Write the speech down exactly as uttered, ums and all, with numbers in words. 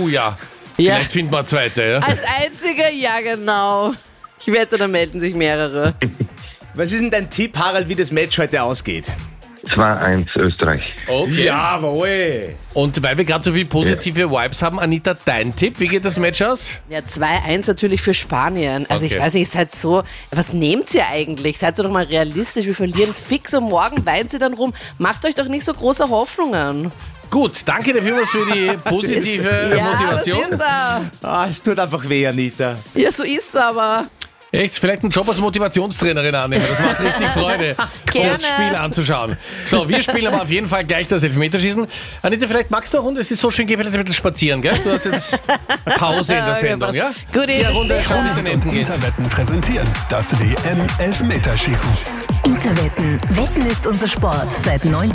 ja. Ja. Vielleicht finden wir eine zweite, ja? Als einziger, ja genau. Ich wette, da melden sich mehrere. Was ist denn dein Tipp, Harald, wie das Match heute ausgeht? zwei eins Österreich. Okay. Jawohl. Und weil wir gerade so viel positive Vibes haben, Anita, dein Tipp, wie geht das Match aus? Ja, zwei eins natürlich für Spanien. Also Okay. ich weiß nicht, ihr seid so, was nehmt ihr eigentlich? Seid ihr doch mal realistisch, wir verlieren fix und morgen weint sie dann rum. Macht euch doch nicht so große Hoffnungen. Gut, danke dir vielmals für die positive Ja, Motivation. das ist er. Ah, es tut einfach weh, Anita. Ja, so ist es aber. Echt, vielleicht einen Job als Motivationstrainerin annehmen. Das macht richtig Freude, Gerne. das Spiel anzuschauen. So, wir spielen aber auf jeden Fall gleich das Elfmeterschießen. Anita, vielleicht magst du eine Runde, es ist so schön, geh vielleicht ein bisschen spazieren, gell? Du hast jetzt Pause in der Sendung, ja? Gute Die Runde schon bis den Und Enden geht. Interwetten präsentieren das W M-Elfmeterschießen. Interwetten. Wetten ist unser Sport seit neunzehnhundertneunzig.